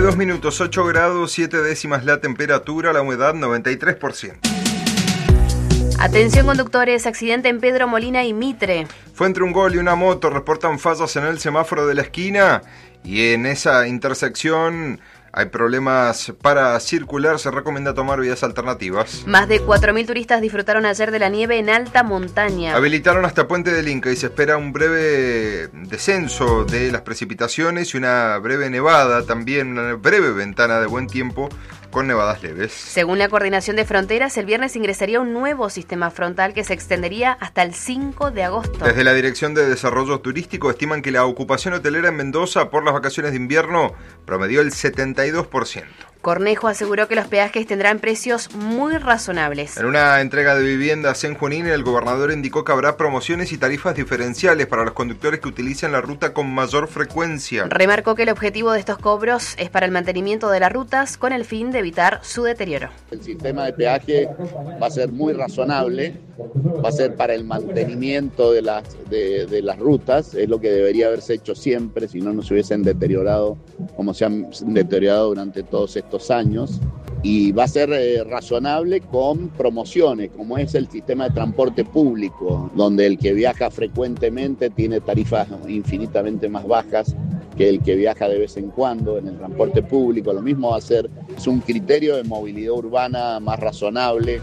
22 minutos, 8 grados, 7 décimas la temperatura, la humedad 93%. Atención conductores, accidente en Pedro Molina y Mitre. Fue entre un Gol y una moto, reportan fallas en el semáforo de la esquina y en esa intersección hay problemas para circular, se recomienda tomar vías alternativas. Más de 4.000 turistas disfrutaron ayer de la nieve en alta montaña. Habilitaron hasta Puente del Inca y se espera un breve descenso de las precipitaciones y una breve nevada, también una breve ventana de buen tiempo con nevadas leves. Según la Coordinación de Fronteras, el viernes ingresaría un nuevo sistema frontal que se extendería hasta el 5 de agosto. Desde la Dirección de Desarrollo Turístico estiman que la ocupación hotelera en Mendoza por las vacaciones de invierno promedió el 72%. Cornejo aseguró que los peajes tendrán precios muy razonables. En una entrega de viviendas en Junín, el gobernador indicó que habrá promociones y tarifas diferenciales para los conductores que utilicen la ruta con mayor frecuencia. Remarcó que el objetivo de estos cobros es para el mantenimiento de las rutas con el fin de evitar su deterioro. El sistema de peaje va a ser muy razonable, va a ser para el mantenimiento de las rutas, es lo que debería haberse hecho siempre, si no, no se hubiesen deteriorado como se han deteriorado durante todos estos años, y va a ser razonable con promociones, como es el sistema de transporte público, donde el que viaja frecuentemente tiene tarifas infinitamente más bajas que el que viaja de vez en cuando en el transporte público. Lo mismo va a ser, es un criterio de movilidad urbana más razonable.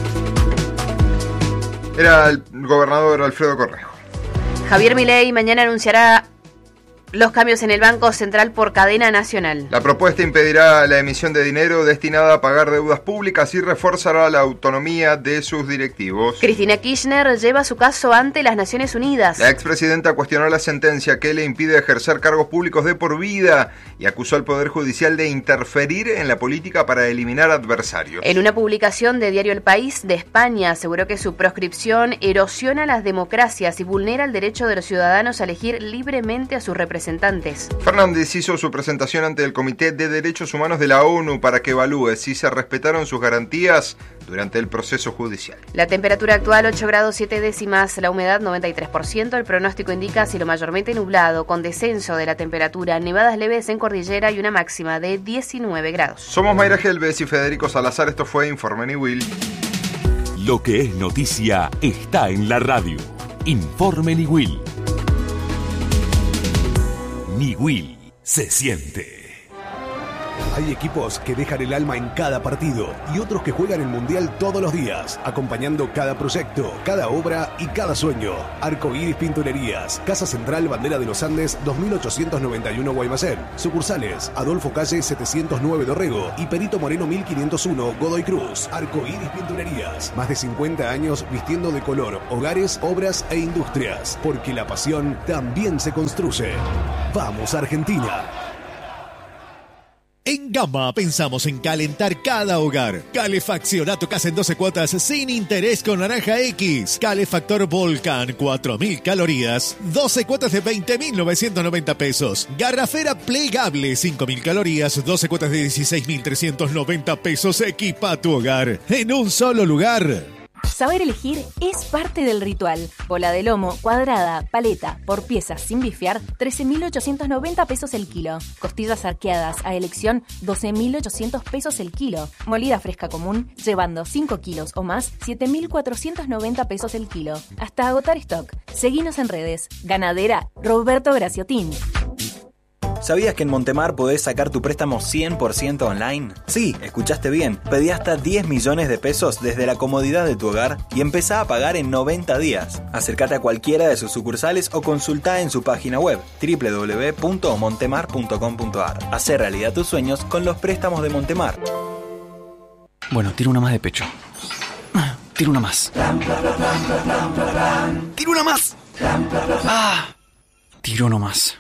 Era el gobernador Alfredo Cornejo. Javier Milei mañana anunciará los cambios en el Banco Central por cadena nacional. La propuesta impedirá la emisión de dinero destinada a pagar deudas públicas y reforzará la autonomía de sus directivos. Cristina Kirchner lleva su caso ante las Naciones Unidas. La expresidenta cuestionó la sentencia que le impide ejercer cargos públicos de por vida y acusó al Poder Judicial de interferir en la política para eliminar adversarios. En una publicación de Diario El País de España aseguró que su proscripción erosiona las democracias y vulnera el derecho de los ciudadanos a elegir libremente a sus representantes. Fernández hizo su presentación ante el Comité de Derechos Humanos de la ONU para que evalúe si se respetaron sus garantías durante el proceso judicial. La temperatura actual 8 grados 7 décimas, la humedad 93%, el pronóstico indica cielo mayormente nublado, con descenso de la temperatura, nevadas leves en cordillera y una máxima de 19 grados. Somos Mayra Gelbes y Federico Salazar, esto fue Informe Niwil. Lo que es noticia está en la radio. Informe Niwil. Niwil se siente. Hay equipos que dejan el alma en cada partido y otros que juegan el Mundial todos los días, acompañando cada proyecto, cada obra y cada sueño. Arcoíris Pinturerías, Casa Central Bandera de los Andes 2891 Guaymallén. Sucursales Adolfo Calle 709 Dorrego y Perito Moreno 1501 Godoy Cruz. Arcoíris Pinturerías, más de 50 años vistiendo de color hogares, obras e industrias, porque la pasión también se construye. ¡Vamos, Argentina! En Gama pensamos en calentar cada hogar. Calefacción a tu casa en 12 cuotas sin interés con Naranja X. Calefactor Volcan, 4.000 calorías, 12 cuotas de 20.990 pesos. Garrafera plegable, 5.000 calorías, 12 cuotas de 16.390 pesos. Equipa tu hogar en un solo lugar. Saber elegir es parte del ritual. Bola de lomo, cuadrada, paleta, por piezas sin bifear, 13.890 pesos el kilo. Costillas arqueadas a elección, 12.800 pesos el kilo. Molida fresca común, llevando 5 kilos o más, 7.490 pesos el kilo. Hasta agotar stock. Seguinos en redes. Ganadera Roberto Graciotín. ¿Sabías que en Montemar podés sacar tu préstamo 100% online? Sí, escuchaste bien. Pedí hasta 10 millones de pesos desde la comodidad de tu hogar y empezá a pagar en 90 días. Acércate a cualquiera de sus sucursales o consultá en su página web www.montemar.com.ar. Hacé realidad tus sueños con los préstamos de Montemar. Bueno, tiro una más de pecho. Tiro una más. Tiro una más. Tiro uno más.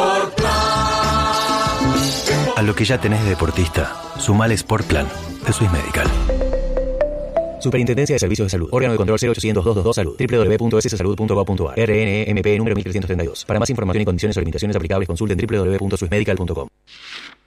A lo que ya tenés de deportista, sumale Sport Plan de Swiss Medical. Superintendencia de Servicios de Salud. Órgano de control 0800-222 Salud. www.sssalud.gov.ar. RNMP número 1332. Para más información y condiciones o limitaciones aplicables consulten www.swissmedical.com.